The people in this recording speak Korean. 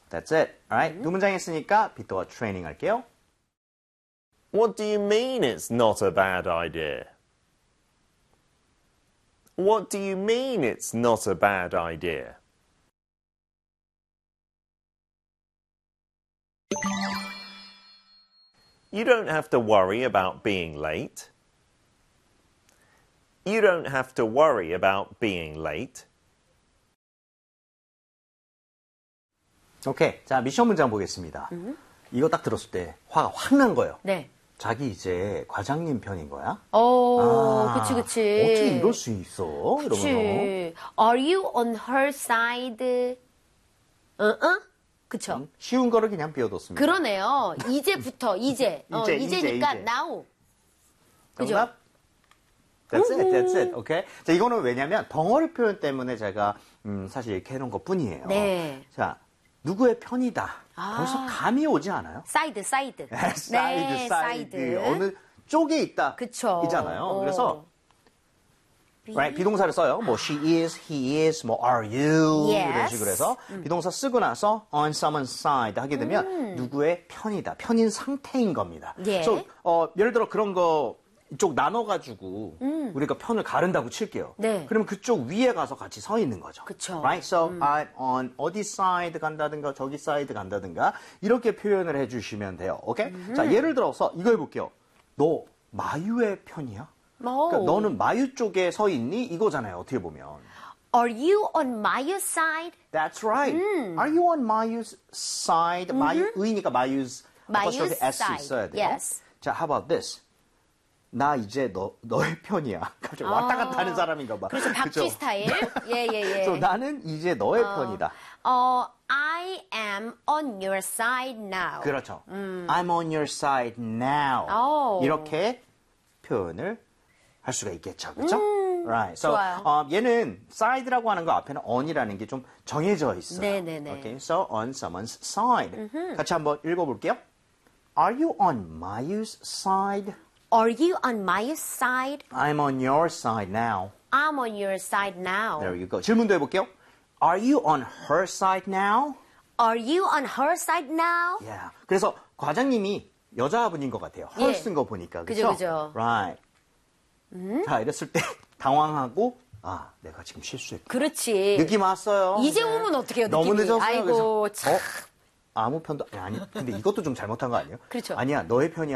That's it. Alright. 두 문장 했으니까 빅터가 트레이닝 할게요. What do you mean it's not a bad idea? What do you mean it's not a bad idea? You don't have to worry about being late. You don't have to worry about being late. 오케이. 자, 미션 문장 보겠습니다. 이거 딱 들었을 때 화가 확 난 거예요. 네. 자기 이제 과장님 편인 거야? 그치. 어떻게 이럴 수 있어? 그치. 이러면서. Are you on her side? 그쵸. 쉬운 거를 그냥 비워뒀습니다. 그러네요. 이제부터, 이제니까 이제. now. 그죠? 정답? That's it, that's it. 오케이. 자, 이거는 왜냐면 덩어리 표현 때문에 제가 사실 이렇게 해놓은 것 뿐이에요. 네. 자, 누구의 편이다. 벌써 감이 오지 않아요? 사이드. 사이드. 사이드. 어느 쪽에 있다. 그쵸. 이잖아요. 그래서 right, 비동사를 써요. 뭐 she is, he is, 뭐 are you Yes. 이런 식으로 해서 비동사 쓰고 나서 on someone's side 하게 되면 누구의 편이다. 편인 상태인 겁니다. 예. So, 예를 들어 그런 거 이쪽 나눠가지고 우리가 편을 가른다고 칠게요. 네. 그러면 그쪽 위에 가서 같이 서 있는 거죠. 그쵸. Right? So I'm on 어디 side 간다든가 저기 side 간다든가 이렇게 표현을 해주시면 돼요. 오케이? 자, 예를 들어서 이거 해볼게요. 너 마유의 편이야? 그러니까 너는 마유 쪽에 서 있니? 이거잖아요. 어떻게 보면. Are you on my side? That's right. Are you on 마유's side? 마유의니까 마유's apostrophe S side. 있어야 돼요. Yes. 자, how about this? 나 이제 너의 편이야. 갑자기 왔다 갔다 하는 사람인가 봐. 그렇죠. 박쥐 그쵸? 스타일. 예. So, 나는 이제 너의 편이다. I am on your side now. 그렇죠. I'm on your side now. 이렇게 표현을 할 수가 있겠죠. 그렇죠? Right. So, 좋아요. 얘는 side라고 하는 거 앞에는 on이라는 게 좀 정해져 있어요. 네네네. Okay. So, on someone's side. 같이 한번 읽어볼게요. Are you on Mayu's side? Are you on my side? I'm on your side now. I'm on your side now. There you go. 질문도 해볼게요. Are you on her side now? Are you on her side now? Yeah. 그래서 과장님이 여자분인 것 같아요. her 예. 쓴 거 보니까. 그죠, 그죠? 그죠. Right. 자, 이랬을 때 당황하고 내가 지금 실수했다. 그렇지. 느낌 왔어요. 이제 네. 오면 어떡해요, 너무 느낌이. 늦었어요. 아이고, 그래서, 아무 편도 아니 근데 이것도 좀 잘못한 거 아니에요? 그렇죠. 아니야, 너의 편이